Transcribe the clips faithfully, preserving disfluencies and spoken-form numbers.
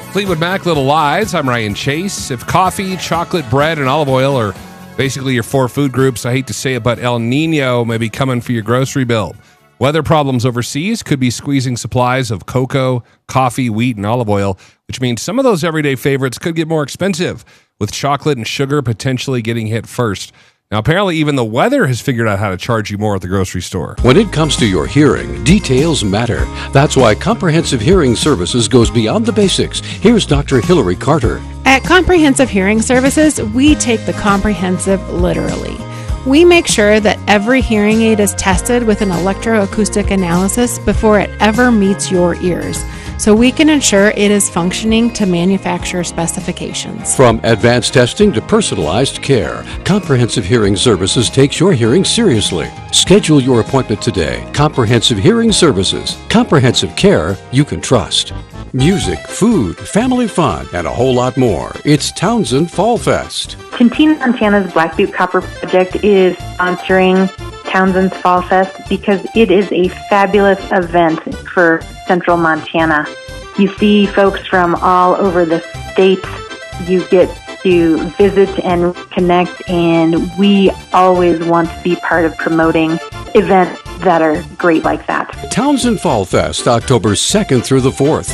Fleetwood Mac, Little Lies. I'm Ryan Chase. If coffee, chocolate, bread, and olive oil are basically your four food groups, I hate to say it, but El Nino may be coming for your grocery bill. Weather problems overseas could be squeezing supplies of cocoa, coffee, wheat, and olive oil, which means some of those everyday favorites could get more expensive, with chocolate and sugar potentially getting hit first. Now, apparently, even the weather has figured out how to charge you more at the grocery store. When it comes to your hearing, details matter. That's why Comprehensive Hearing Services goes beyond the basics. Here's Doctor Hillary Carter. At Comprehensive Hearing Services, we take the comprehensive literally. We make sure that every hearing aid is tested with an electroacoustic analysis before it ever meets your ears, so we can ensure it is functioning to manufacturer specifications. From advanced testing to personalized care, Comprehensive Hearing Services takes your hearing seriously. Schedule your appointment today. Comprehensive Hearing Services. Comprehensive care you can trust. Music, food, family fun, and a whole lot more. It's Townsend Fall Fest. Canteen Montana's Black Butte Copper Project is sponsoring Townsend's Fall Fest because it is a fabulous event for Central Montana. You see folks from all over the state. You get to visit and connect, and we always want to be part of promoting events that are great like that. Townsend Fall Fest, October second through the fourth.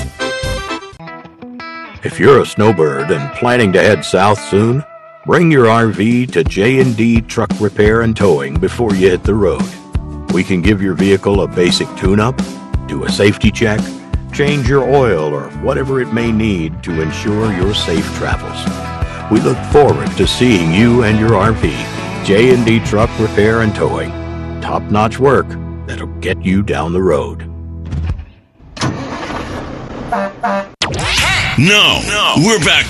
If you're a snowbird and planning to head south soon, bring your R V to J and D Truck Repair and Towing before you hit the road. We can give your vehicle a basic tune-up, do a safety check, change your oil, or whatever it may need to ensure your safe travels. We look forward to seeing you and your R V. J and D Truck Repair and Towing. Top-notch work that'll get you down the road. No, no, we're back